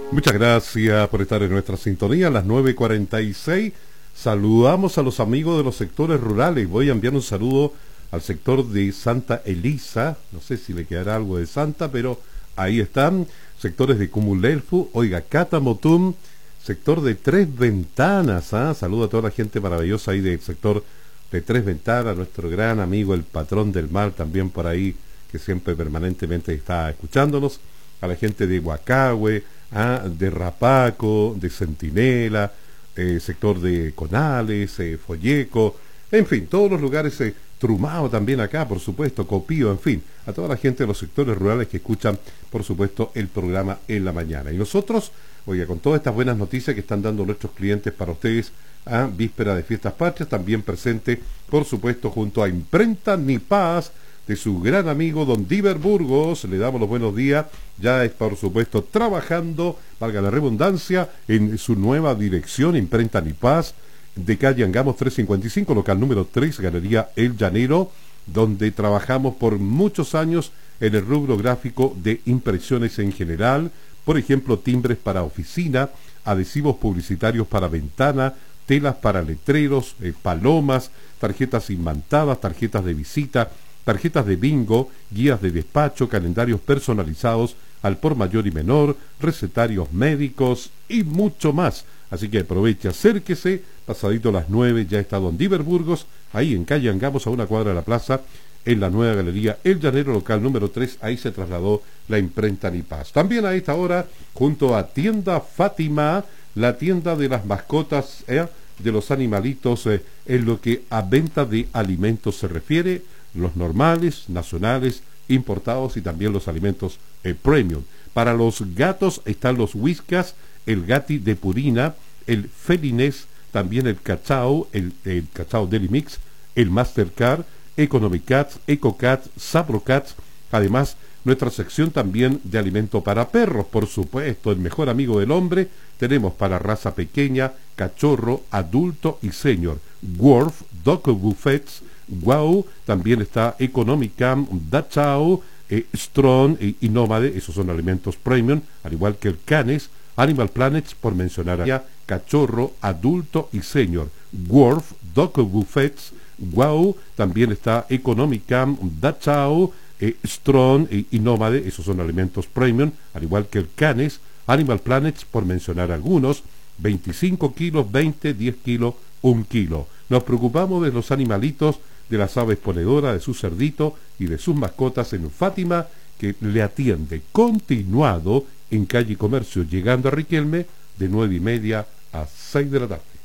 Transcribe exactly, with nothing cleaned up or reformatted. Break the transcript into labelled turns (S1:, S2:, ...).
S1: Muchas gracias por estar en nuestra sintonía a las nueve cuarenta y seis. Saludamos a los amigos de los sectores rurales. Voy a enviar un saludo al sector de Santa Elisa. No sé si le quedará algo de Santa, pero ahí están. Sectores de Cumulelfu, oiga, Catamotum, sector de Tres Ventanas. ¿ah? Saludo a toda la gente maravillosa ahí del sector de Tres Ventanas, nuestro gran amigo el patrón del mar también por ahí, que siempre permanentemente está escuchándonos. A la gente de Huacahue, ah, de Rapaco, de Centinela, eh, sector de Conales, eh, Folleco, en fin, todos los lugares, eh, Trumao también acá, por supuesto, Copío, en fin, a toda la gente de los sectores rurales que escuchan, por supuesto, el programa en la mañana. Y nosotros, oiga, con todas estas buenas noticias que están dando nuestros clientes para ustedes, a víspera de Fiestas Patrias, también presente, por supuesto, junto a Imprenta Nipaz, de su gran amigo Don Diver Burgos. Le damos los buenos días, ya es por supuesto trabajando, valga la redundancia, en su nueva dirección, Imprenta Nipaz, de calle Angamos trescientos cincuenta y cinco, local número tres, Galería El Llanero, donde trabajamos por muchos años en el rubro gráfico de impresiones en general, por ejemplo, timbres para oficina, adhesivos publicitarios para ventana, telas para letreros, eh, palomas, tarjetas imantadas, tarjetas de visita, tarjetas de bingo, guías de despacho, calendarios personalizados al por mayor y menor, recetarios médicos y mucho más. Así que aproveche, acérquese, pasadito a las nueve, ya está Don Diver Burgos, ahí en calle Angamos, a una cuadra de la plaza, en la nueva galería El Llanero, local número tres, ahí se trasladó la Imprenta Nipaz. También a esta hora, junto a Tienda Fátima, la tienda de las mascotas, eh, de los animalitos, eh, en lo que a venta de alimentos se refiere, los normales, nacionales, importados y también los alimentos eh, premium. Para los gatos están los Whiskas, el Gatti de Purina, el Felinés, también el Cachao, el, el Cachao Deli Mix, el Mastercard, Economic Cats, Eco Cats, Sabro Cats. Además, nuestra sección también de alimento para perros, por supuesto, el mejor amigo del hombre. Tenemos para raza pequeña, cachorro, adulto y senior. Worf, Dog Buffets, Wow, también está Economicam, Dachau, eh, Strong eh, y Nómade, esos son alimentos premium, al igual que el Canes, Animal Planets, por mencionar allá, cachorro, adulto y senior. Worf, Dog Buffets, Wow, también está Economicam, Dachau, eh, Strong eh, y Nómade, esos son alimentos premium, al igual que el Canes, Animal Planets, por mencionar algunos, veinticinco kilos, veinte, diez kilos, un kilo. Nos preocupamos de los animalitos, de las aves ponedoras, de su cerdito y de sus mascotas en Fátima, que le atiende continuado en calle Comercio, llegando a Riquelme de nueve y media a seis de la tarde.